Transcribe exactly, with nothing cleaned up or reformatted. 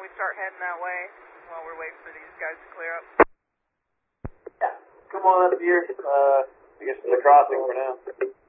we start heading that way while we're waiting for these guys to clear up? Yeah. Come on up here. Uh, I guess in the crossing for now.